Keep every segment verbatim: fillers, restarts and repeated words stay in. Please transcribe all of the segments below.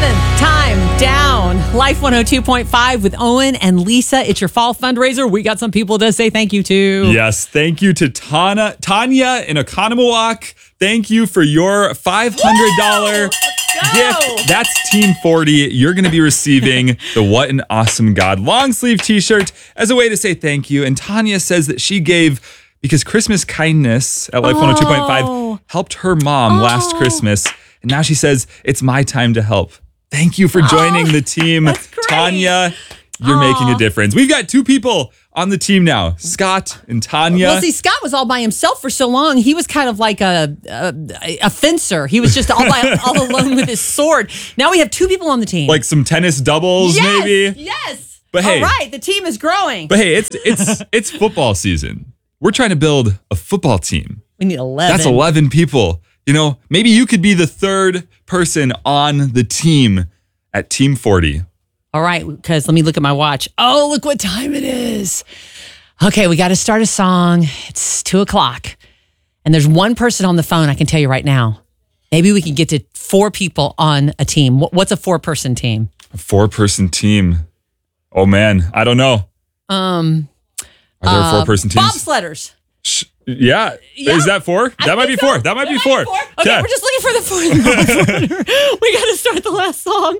seventh time down. Life one oh two point five with Owen and Lisa. It's your fall fundraiser. We got some people to say thank you to. Yes, thank you to Tana, Tanya in Oconomowoc. Thank you for your five hundred dollars gift. That's Team forty. You're going to be receiving the What an Awesome God long sleeve t-shirt as a way to say thank you. And Tanya says that she gave because Christmas kindness at Life oh. one oh two point five helped her mom oh. last Christmas. And now she says, it's my time to help. Thank you for joining oh, the team. Tanya, you're Aww. making a difference. We've got two people on the team now, Scott and Tanya. Well, see, Scott was all by himself for so long. He was kind of like a a, a fencer. He was just all by all alone with his sword. Now we have two people on the team. Like some tennis doubles, yes, maybe? Yes. But hey, all right, the team is growing. But hey, it's it's it's football season. We're trying to build a football team. We need eleven. That's eleven people. You know, maybe you could be the third person on the team at Team forty. All right, because let me look at my watch. Oh, look what time it is. Okay, we got to start a song. It's two o'clock. And there's one person on the phone, I can tell you right now. Maybe we can get to four people on a team. What's a four-person team? A four-person team. Oh, man, I don't know. Um, Are there uh, four-person teams? Bobsledders. Sh- Yeah. yeah, is that four? I that might be so. four. That might that be four. four. Okay, yeah. We're just looking for the fourth. We got to start the last song.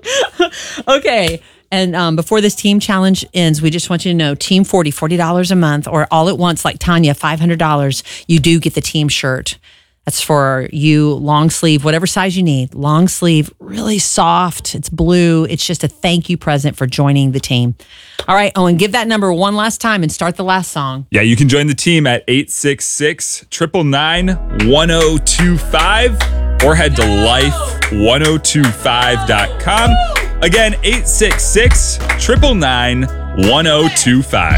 Okay, and um, before this team challenge ends, we just want you to know, Team forty, forty dollars a month, or all at once, like Tanya, five hundred dollars, you do get the team shirt. That's for you, long sleeve, whatever size you need. Long sleeve, really soft. It's blue. It's just a thank you present for joining the team. All right, Owen, give that number one last time and start the last song. Yeah, you can join the team at eight six six, nine nine nine, one oh two five or head to life one oh two five dot com. Again, eight six six, nine nine nine, one oh two five.